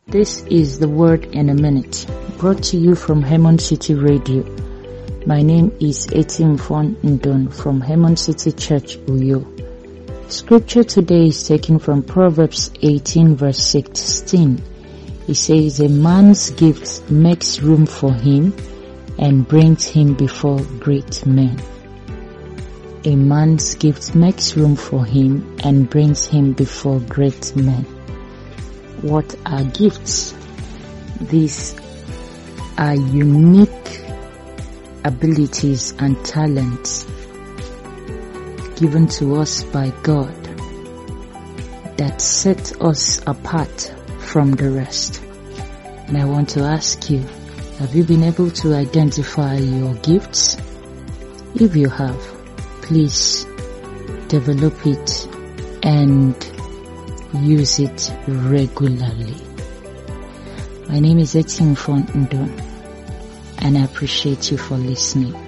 This is the Word in a Minute, brought to you from Hemon City Radio. My name is Etimfon Ndon from Hemon City Church, Uyo. Scripture today is taken from Proverbs 18 verse 16. It says, "A man's gift makes room for him and brings him before great men." A man's gift makes room for him and brings him before great men. What are gifts? These are unique abilities and talents given to us by God that set us apart from the rest. And I want to ask you, have you been able to identify your gifts? If you have, please develop it and use it regularly. My name is Etimfon Ndon, and I appreciate you for listening.